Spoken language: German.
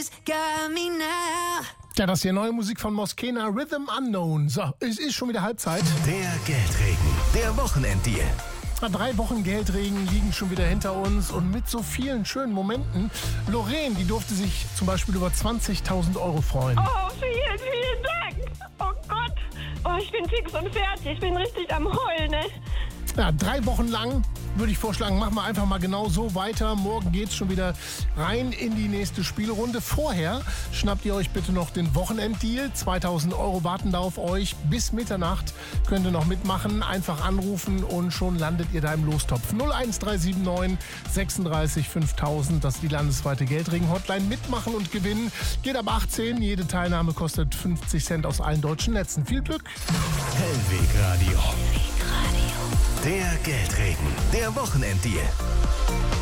Ja, das hier neue Musik von Moskena, Rhythm Unknown. So, es ist schon wieder Halbzeit. Der Geldregen, der Wochenenddeal. 3 Wochen Geldregen liegen schon wieder hinter uns und mit so vielen schönen Momenten. Lorraine, die durfte sich zum Beispiel über 20.000 Euro freuen. Oh, vielen, vielen Dank. Oh Gott. Oh, ich bin fix und fertig. Ich bin richtig am Heulen, ne? Ja, 3 Wochen lang würde ich vorschlagen, machen wir einfach mal genau so weiter. Morgen geht's schon wieder rein in die nächste Spielrunde. Vorher schnappt ihr euch bitte noch den Wochenenddeal. 2.000 Euro warten da auf euch. Bis Mitternacht könnt ihr noch mitmachen. Einfach anrufen und schon landet ihr da im Lostopf. 01379 36 5000. Das ist die landesweite Geldregen-Hotline. Mitmachen und gewinnen geht ab 18. Jede Teilnahme kostet 50 Cent aus allen deutschen Netzen. Viel Glück. Hellweg Radio. Der Geldregen, der Wochenenddeal.